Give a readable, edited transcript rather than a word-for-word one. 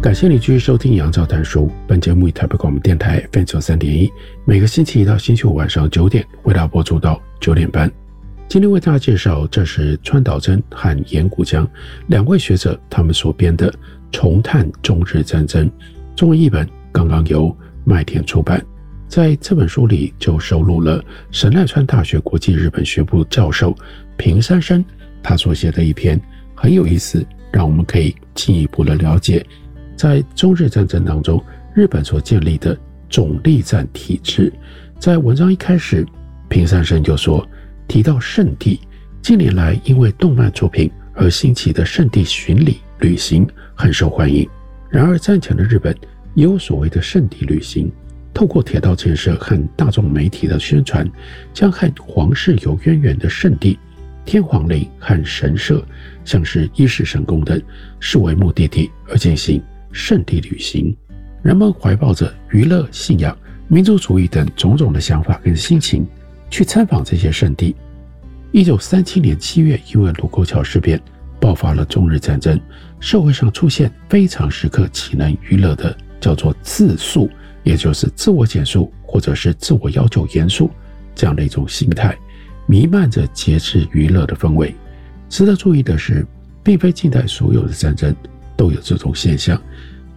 感谢你继续收听杨照谈书，本节目以台北广播电台 FM93.1，每个星期一到星期五晚上9点为大家播出到9点半。今天为大家介绍，这是川岛真和岩谷江两位学者他们所编的《重探中日战争》，中文译本刚刚由麦田出版。在这本书里就收录了神奈川大学国际日本学部教授平山生他所写的一篇很有意思，让我们可以进一步的了解在中日战争当中日本所建立的总力战体制。在文章一开始，平山生就说，提到圣地，近年来因为动漫作品而兴起的圣地巡礼旅行很受欢迎。然而战前的日本也有所谓的圣地旅行，透过铁道建设和大众媒体的宣传，将和皇室有渊源的圣地天皇陵和神社，像是伊势神宫等，视为目的地而进行圣地旅行。人们怀抱着娱乐、信仰、民族主义等种种的想法跟心情去参访这些圣地。1937年7月，因为卢沟桥事变爆发了中日战争，社会上出现非常时刻岂能娱乐的叫做自肃，也就是自我减速或者是自我要求严肃这样的一种心态，弥漫着节制娱乐的氛围。值得注意的是，并非近代所有的战争都有这种现象。